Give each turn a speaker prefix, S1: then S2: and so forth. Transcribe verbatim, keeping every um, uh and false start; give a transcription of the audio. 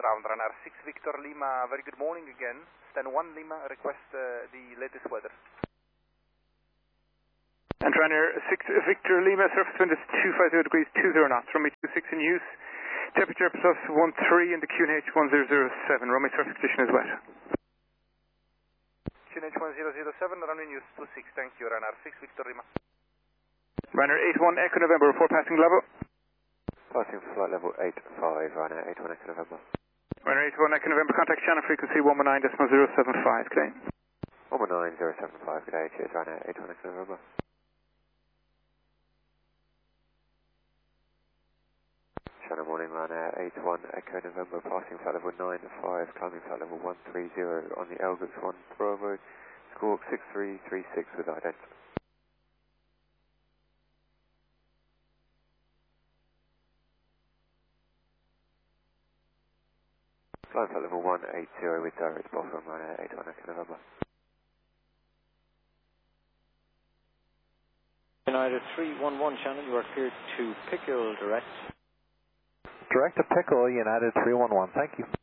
S1: round, Ryanair six Victor Lima, very good morning again. Stand one Lima, request uh, the latest weather.
S2: And Ryanair six Victor Lima, surface wind is two five zero degrees, two zero knots, runway two six in use. Temperature plus one three and the Q N H one zero zero seven, runway surface condition is wet.
S1: Q N H one zero zero seven, runway news two six, thank you, Ryanair six Victor Lima.
S2: Ryanair eight one Echo November, report passing level.
S3: Passing flight level eight five, Ryanair eight one Echo November.
S2: Ryanair eight one Echo November, contact channel frequency one one nine point zero seven five, good day.
S3: one one nine point zero seven five, good day, cheers, Ryanair eight one Echo November. Channel morning, Ryanair eight one Echo November, passing flight level nine five, climbing flight level one three zero on the Elgix one Bravo, squawk six three three six with ident. Flight flight level one eight zero with direct ball from Ryanair eight one Echo November.
S4: United three one one channel, you are cleared to Pickle direct.
S5: Direct to Pickle, United three one one, thank you.